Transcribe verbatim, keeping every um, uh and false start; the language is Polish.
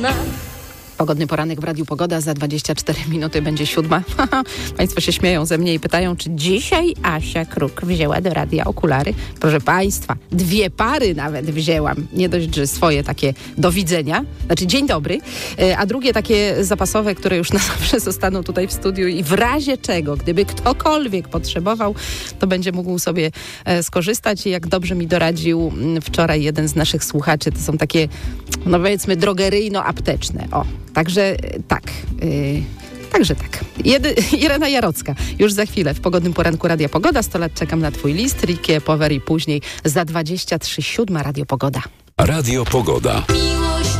smutna. Pogodny poranek w Radiu Pogoda, za dwadzieścia cztery minuty będzie siódma. Państwo się śmieją ze mnie i pytają, czy dzisiaj Asia Kruk wzięła do radia okulary? Proszę Państwa, dwie pary nawet wzięłam. Nie dość, że swoje takie do widzenia, znaczy dzień dobry, a drugie takie zapasowe, które już na zawsze zostaną tutaj w studiu i w razie czego, gdyby ktokolwiek potrzebował, to będzie mógł sobie skorzystać. I jak dobrze mi doradził wczoraj jeden z naszych słuchaczy, to są takie, no powiedzmy, drogeryjno-apteczne. O, także tak. Yy, także tak. Jedy, Irena Jarocka. Już za chwilę w Pogodnym Poranku Radia Pogoda. sto lat czekam na Twój list. Rikie Power i później za dwadzieścia trzy siódma Radio Pogoda. Radio Pogoda.